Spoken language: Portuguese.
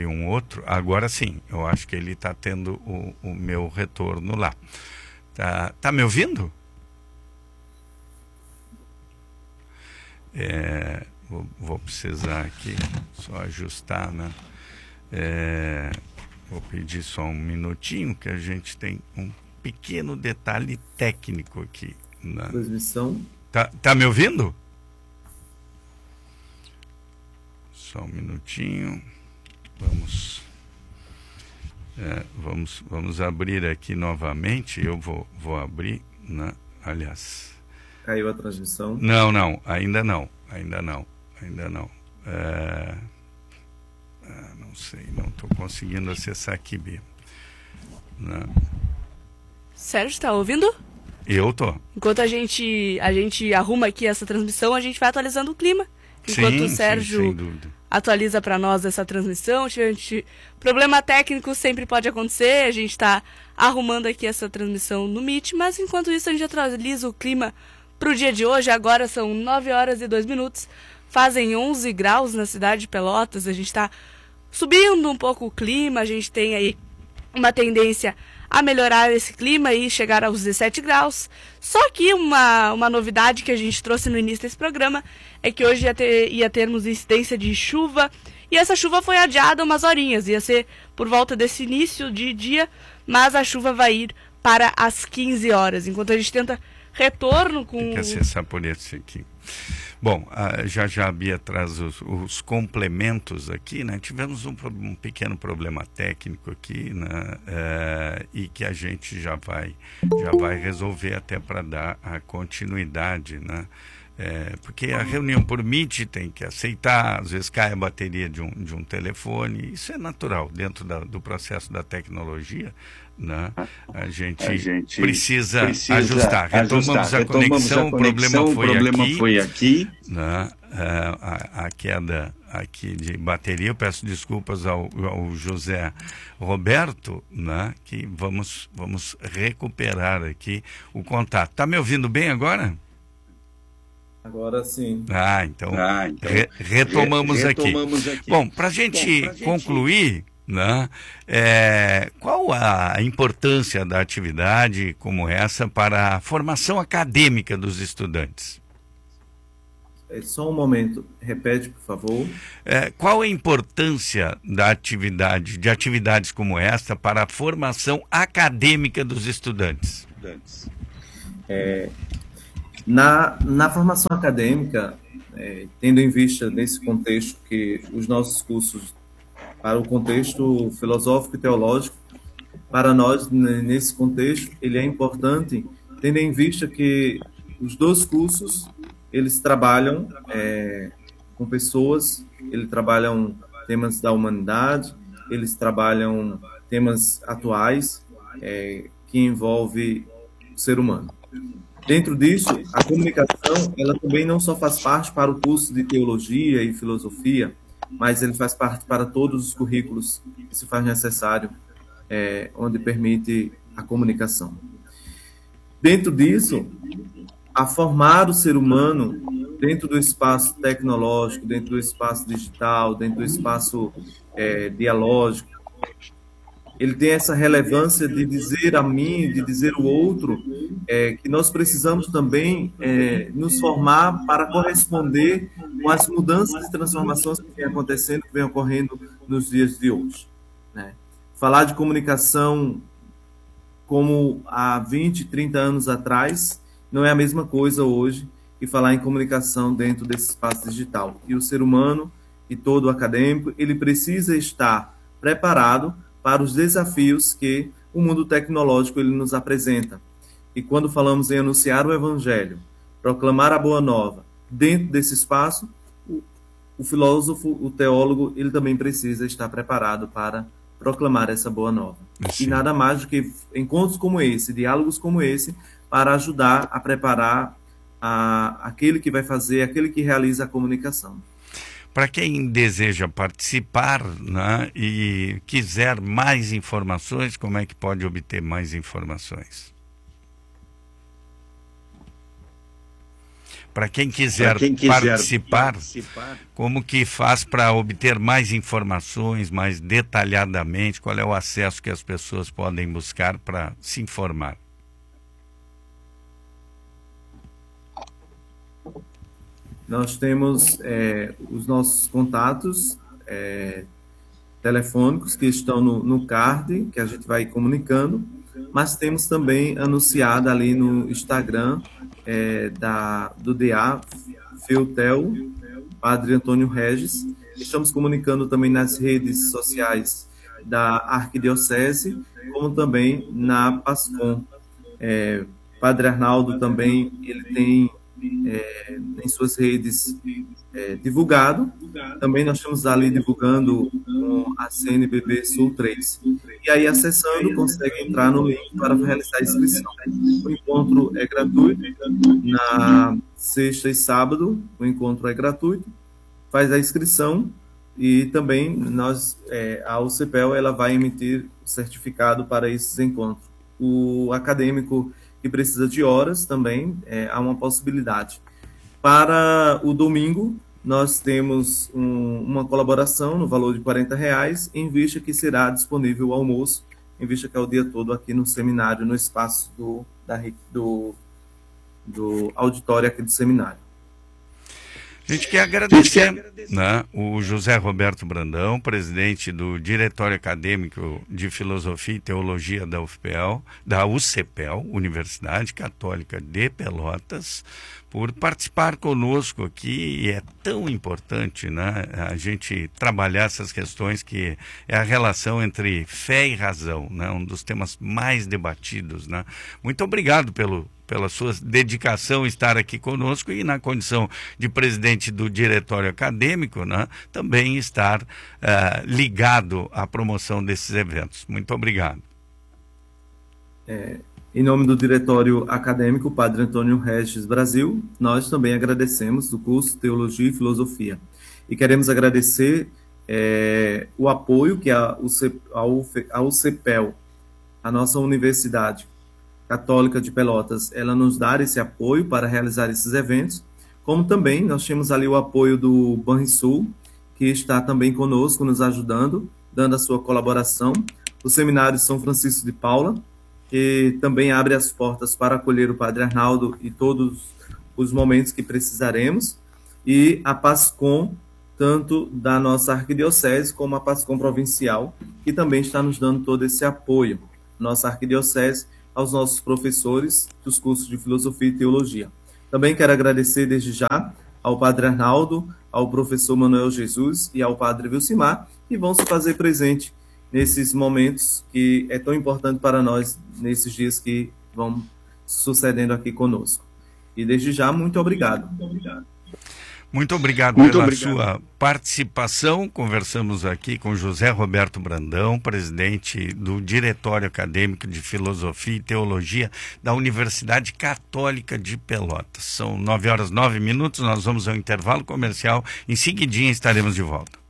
um outro. Agora sim, eu acho que ele está tendo o meu retorno lá. Tá me ouvindo? Vou precisar aqui só ajustar, né? Vou pedir só um minutinho, que a gente tem um pequeno detalhe técnico aqui na transmissão. Tá me ouvindo? Só um minutinho. Vamos abrir aqui novamente. Eu vou abrir, né? Aliás, caiu a transmissão? Não, ainda não. Não sei, não estou conseguindo acessar aqui bem. Sérgio, tá ouvindo? Eu tô. Enquanto a gente arruma aqui essa transmissão, a gente vai atualizando o clima. Enquanto o Sérgio atualiza para nós essa transmissão, problema técnico sempre pode acontecer, a gente está arrumando aqui essa transmissão no Meet, mas enquanto isso a gente atualiza o clima para o dia de hoje. Agora são 9h02, fazem 11 graus na cidade de Pelotas, a gente está subindo um pouco o clima, a gente tem aí uma tendência a melhorar esse clima e chegar aos 17 graus. Só que uma novidade que a gente trouxe no início desse programa é que hoje ia termos incidência de chuva, e essa chuva foi adiada umas horinhas, ia ser por volta desse início de dia, mas a chuva vai ir para as 15 horas, enquanto a gente tenta retorno com... Tem que acessar por esse aqui. Bom, já a Bia traz os complementos aqui, né? Tivemos um pequeno problema técnico aqui, né? E que a gente já vai resolver até para dar a continuidade, né? Porque a reunião por Meet tem que aceitar, às vezes cai a bateria de um telefone, isso é natural dentro do processo da tecnologia, né? A gente precisa ajustar. Retomamos a conexão, o problema foi aqui, né? A queda aqui de bateria. Eu peço desculpas ao José Roberto, né? Que vamos recuperar aqui o contato. Tá me ouvindo bem agora? Agora sim. Então retomamos aqui. Bom, para a gente concluir, né, qual a importância da atividade como essa para a formação acadêmica dos estudantes? Só um momento, repete, por favor. Qual a importância de atividades como esta para a formação acadêmica dos estudantes? Na formação acadêmica, tendo em vista nesse contexto que os nossos cursos, para o contexto filosófico e teológico, para nós, nesse contexto, ele é importante, tendo em vista que os dois cursos, eles trabalham com pessoas, eles trabalham temas da humanidade, eles trabalham temas atuais que envolvem o ser humano. Dentro disso, a comunicação, ela também não só faz parte para o curso de teologia e filosofia, mas ele faz parte para todos os currículos que se faz necessário, onde permite a comunicação. Dentro disso, a formar o ser humano dentro do espaço tecnológico, dentro do espaço digital, dentro do espaço dialógico, ele tem essa relevância de dizer a mim, de dizer ao outro, que nós precisamos também nos formar para corresponder com as mudanças e transformações que vêm acontecendo, que vêm ocorrendo nos dias de hoje, né? Falar de comunicação como há 20, 30 anos atrás não é a mesma coisa hoje que falar em comunicação dentro desse espaço digital. E o ser humano e todo o acadêmico, ele precisa estar preparado para os desafios que o mundo tecnológico ele nos apresenta. E quando falamos em anunciar o evangelho, proclamar a boa nova, dentro desse espaço, o filósofo, o teólogo, ele também precisa estar preparado para proclamar essa boa nova. Sim. E nada mais do que encontros como esse, diálogos como esse, para ajudar a preparar aquele que vai fazer, aquele que realiza a comunicação. Para quem deseja participar, né, e quiser mais informações, como é que pode obter mais informações? Para quem quiser participar, como que faz para obter mais informações, mais detalhadamente, qual é o acesso que as pessoas podem buscar para se informar? Nós temos os nossos contatos telefônicos que estão no card, que a gente vai comunicando, mas temos também anunciado ali no Instagram do DA, Fiutel, Padre Antônio Regis. Estamos comunicando também nas redes sociais da Arquidiocese, como também na PASCOM. Padre Arnaldo também, ele tem em suas redes divulgado. Também nós estamos ali divulgando com a CNBB Sul 3. E aí, acessando, consegue entrar no link para realizar a inscrição. O encontro é gratuito. Na sexta e sábado, o encontro é gratuito. Faz a inscrição e também a UCPEL ela vai emitir o certificado para esses encontros. O acadêmico que precisa de horas também, há uma possibilidade. Para o domingo, nós temos uma colaboração no valor de R$40, em vista que será disponível o almoço, em vista que é o dia todo aqui no seminário, no espaço do auditório aqui do seminário. A gente quer agradecer, né, o José Roberto Brandão, presidente do Diretório Acadêmico de Filosofia e Teologia da UCPEL, Universidade Católica de Pelotas, por participar conosco aqui. E é tão importante, né, a gente trabalhar essas questões, que é a relação entre fé e razão, né, um dos temas mais debatidos, né. Muito obrigado pela sua dedicação, estar aqui conosco, e na condição de presidente do Diretório Acadêmico, né, também estar ligado à promoção desses eventos. Muito obrigado. Em nome do Diretório Acadêmico Padre Antônio Regis Brasil, nós também agradecemos do curso Teologia e Filosofia. E queremos agradecer o apoio que a UCPEL, a nossa Universidade Católica de Pelotas, ela nos dá esse apoio para realizar esses eventos, como também nós temos ali o apoio do Banrisul, que está também conosco, nos ajudando, dando a sua colaboração, o Seminário São Francisco de Paula, que também abre as portas para acolher o Padre Arnaldo e todos os momentos que precisaremos, e a PASCOM, tanto da nossa arquidiocese como a PASCOM provincial, que também está nos dando todo esse apoio. Nossa arquidiocese, aos nossos professores dos cursos de Filosofia e Teologia. Também quero agradecer desde já ao Padre Arnaldo, ao professor Manuel Jesus e ao Padre Vilcimar, que vão se fazer presente nesses momentos que é tão importante para nós, nesses dias que vão sucedendo aqui conosco. E desde já, muito obrigado. Muito obrigado pela sua participação. Conversamos aqui com José Roberto Brandão, presidente do Diretório Acadêmico de Filosofia e Teologia da Universidade Católica de Pelotas. São 9h09, nós vamos ao intervalo comercial. Em seguidinha estaremos de volta.